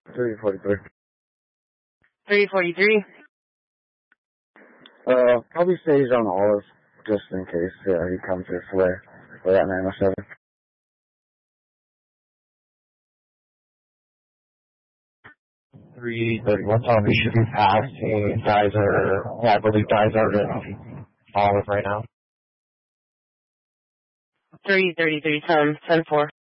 343. 343. Probably stays on Olive, just in case, he comes this way, for that 907. 331, tell me should be past, and guys are, I believe guys are in Olive right now. 333, 10-4.